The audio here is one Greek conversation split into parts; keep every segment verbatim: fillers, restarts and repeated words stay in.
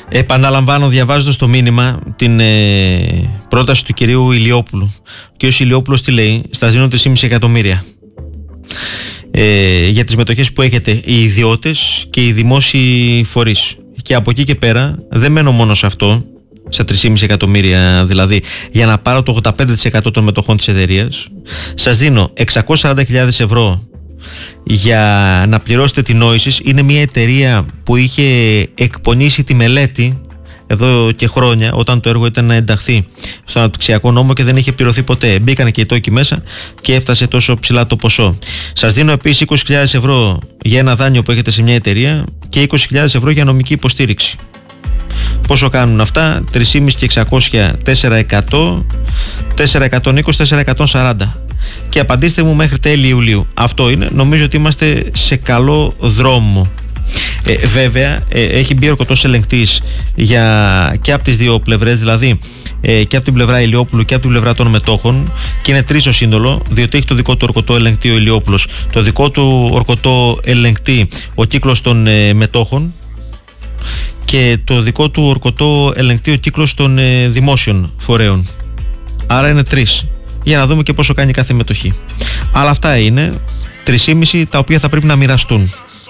Επαναλαμβάνω, διαβάζοντας το μήνυμα, την ε, πρόταση του κυρίου Ηλιόπουλου. Ο κ. Ηλιόπουλος τι λέει? Στα δίνω τρία κόμμα πέντε εκατομμύρια ε, για τις μετοχές που έχετε οι ιδιώτες και οι δημόσιοι φορείς. Και από εκεί και πέρα δεν μένω μόνο σε αυτό, στα τρία κόμμα πέντε εκατομμύρια δηλαδή, για να πάρω το ογδόντα πέντε τοις εκατό των μετοχών της εταιρείας. Σας δίνω εξακόσιες σαράντα χιλιάδες ευρώ για να πληρώσετε την Noesis. Είναι μια εταιρεία που είχε εκπονήσει τη μελέτη εδώ και χρόνια, όταν το έργο ήταν να ενταχθεί στον αναπτυξιακό νόμο και δεν είχε πληρωθεί ποτέ. Μπήκανε και οι τόκοι μέσα και έφτασε τόσο ψηλά το ποσό. Σας δίνω επίσης είκοσι χιλιάδες ευρώ για ένα δάνειο που έχετε σε μια εταιρεία και είκοσι χιλιάδες ευρώ για νομική υποστήριξη. Πόσο κάνουν αυτά? τρία κόμμα πέντε και εξακόσια, τέσσερα εκατό, τετρακόσια είκοσι, τετρακόσια σαράντα. Και απαντήστε μου μέχρι τέλη Ιουλίου. Αυτό είναι. Νομίζω ότι είμαστε σε καλό δρόμο. Ε, βέβαια, ε, έχει μπει ορκωτός ελεγκτής για, και από τις δύο πλευρές, δηλαδή ε, και από την πλευρά Ηλιόπουλου και από την πλευρά των μετόχων, και είναι τρεις το σύνολο, διότι έχει το δικό του ορκωτό ελεγκτή ο Ηλιόπουλος, το δικό του ορκωτό ελεγκτή ο κύκλος των ε, μετόχων και το δικό του ορκωτό ελεγκτή ο κύκλος των ε, δημόσιων φορέων. Άρα είναι τρεις, για να δούμε και πόσο κάνει κάθε μετοχή. Αλλά αυτά είναι τρία κόμμα πέντε τα οποία θα πρέπει να μοιραστούν.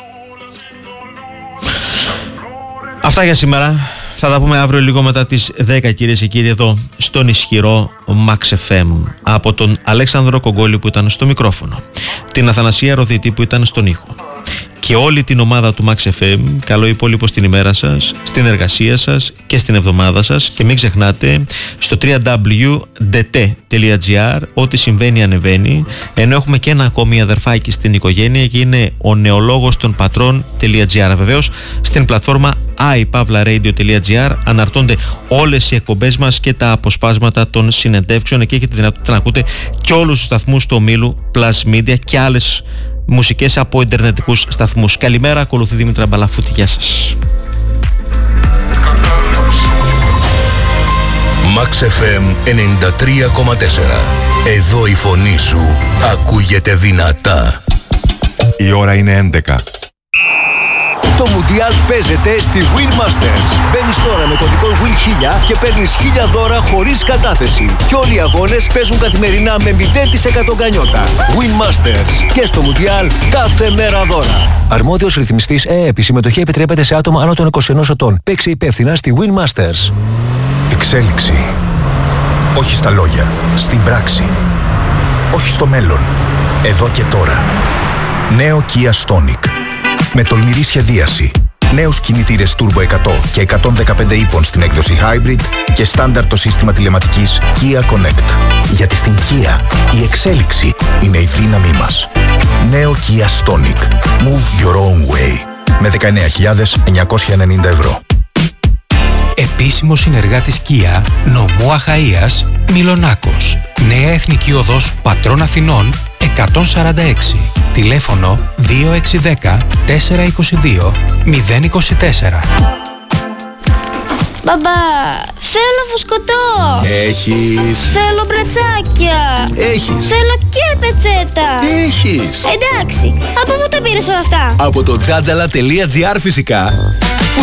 Αυτά για σήμερα. Θα τα πούμε αύριο λίγο μετά τις δέκα, κυρίες και κύριοι, εδώ στον ισχυρό Max εφ εμ. Από τον Αλέξανδρο Κογκόλη που ήταν στο μικρόφωνο, την Αθανασία Ροδίτη που ήταν στον ήχο, και όλη την ομάδα του Max εφ εμ, καλό υπόλοιπο στην ημέρα σας, στην εργασία σας και στην εβδομάδα σας. Και μην ξεχνάτε, στο double-u double-u double-u τελεία ντι τι τελεία τζι άρ ό,τι συμβαίνει ανεβαίνει, ενώ έχουμε και ένα ακόμη αδερφάκι στην οικογένεια και είναι ο νεολόγος των πατρών τελεία τζι άρ. Βεβαίως στην πλατφόρμα άι παύλα ρέιντιο τελεία τζι άρ αναρτώνται όλες οι εκπομπές μας και τα αποσπάσματα των συνεντεύξεων. Εκεί έχετε δυνατότητα να ακούτε και όλους τους σταθμούς του ομίλου Plus Media και άλλες μουσικές από ιντερνετικούς σταθμούς. Καλημέρα, ακολουθεί Δήμητρα Μπαλαφούτη. Γεια σας. Max εφ εμ ενενήντα τρία κόμμα τέσσερα. Εδώ η φωνή σου ακούγεται δυνατά. Η ώρα είναι έντεκα. Το Μουντιάλ παίζεται στη Win Masters. Μπαίνεις τώρα με κωδικό Win χίλια και παίρνεις χίλια δώρα χωρίς κατάθεση. Και όλοι οι αγώνες παίζουν καθημερινά με μηδέν τοις εκατό γκανιότα. Win Masters. Και στο Μουντιάλ κάθε μέρα δώρα. Αρμόδιος ρυθμιστής ΕΕΠ. Η συμμετοχή επιτρέπεται σε άτομα άνω των είκοσι ενός ετών. Παίξε υπεύθυνα στη Win Masters. Εξέλιξη. Όχι στα λόγια, στην πράξη. Όχι στο μέλλον, εδώ και τώρα. Νέο Kia Stonic. Με τολμηρή σχεδίαση. Νέους κινητήρες Turbo εκατό και εκατόν δεκαπέντε ύπων στην έκδοση Hybrid και στάνταρ το σύστημα τηλεματικής Kia Connect. Γιατί στην Kia η εξέλιξη είναι η δύναμή μας. Νέο Kia Stonic. Move your own way. Με δεκαεννέα χιλιάδες εννιακόσια ενενήντα ευρώ. Επίσημος συνεργάτης Kia, νομού Αχαΐας, Μιλονάκος. Νέα Εθνική Οδός Πατρών Αθηνών εκατόν σαράντα έξι. Τηλέφωνο δύο έξι ένα μηδέν τέσσερα είκοσι δύο μηδέν είκοσι τέσσερα. Μπαμπά, θέλω φουσκωτό. Έχεις. Θέλω μπρατσάκια. Έχεις. Θέλω και πετσέτα. Έχεις. Εντάξει, από πού τα πήρες όλα αυτά? Από το τζάτζαλα τελεία τζι άρ φυσικά.